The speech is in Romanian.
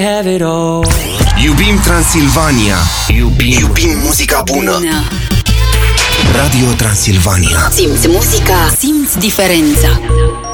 have it all. Iubim Transilvania. Iubim muzica bună. Radio Transilvania. Simți muzica, simți diferența.